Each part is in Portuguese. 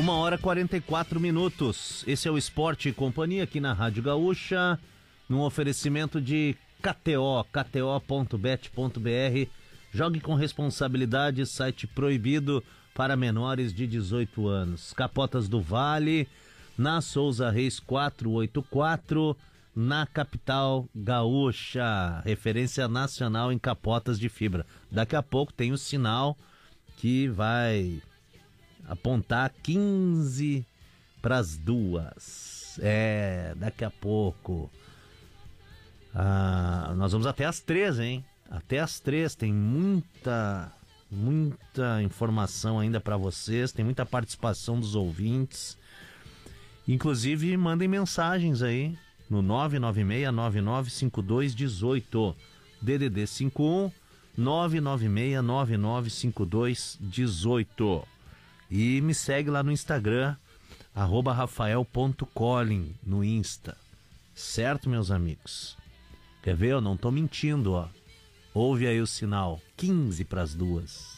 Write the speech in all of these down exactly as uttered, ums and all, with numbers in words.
Uma hora e quarenta e quatro minutos. Esse é o Esporte e Companhia aqui na Rádio Gaúcha, num oferecimento de K T O, k t o ponto bet ponto b r. Jogue com responsabilidade, site proibido para menores de dezoito anos. Capotas do Vale, na Souza Reis quatrocentos e oitenta e quatro, na capital gaúcha. Referência nacional em capotas de fibra. Daqui a pouco tem o sinal que vai apontar quinze para as duas. É, daqui a pouco. Ah, nós vamos até as três, hein? Até as três. Tem muita, muita informação ainda para vocês. Tem muita participação dos ouvintes. Inclusive, mandem mensagens aí no nove nove seis nove nove cinco dois um oito. D D D cinquenta e um nove nove seis nove nove cinco dois um oito. E me segue lá no Instagram, arroba rafael ponto collin, no Insta. Certo, meus amigos? Quer ver? Eu não tô mentindo, ó. Ouve aí o sinal. quinze para as duas.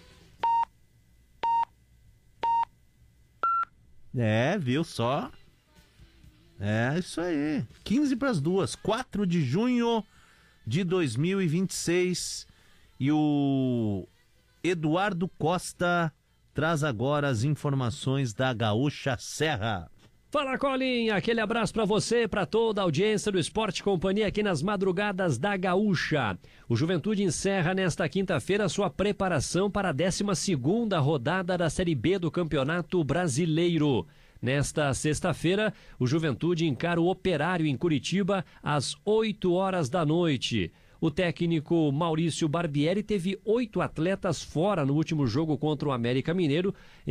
É, viu só? É, isso aí. quinze para as duas. quatro de junho de dois mil e vinte e seis. E o Eduardo Costa traz agora as informações da Gaúcha Serra. Fala, Colin, aquele abraço para você, para toda a audiência do Esporte Companhia aqui nas madrugadas da Gaúcha. O Juventude encerra nesta quinta-feira sua preparação para a décima segunda rodada da Série B do Campeonato Brasileiro. Nesta sexta-feira, o Juventude encara o Operário em Curitiba às oito horas da noite. O técnico Maurício Barbieri teve oito atletas fora no último jogo contra o América Mineiro,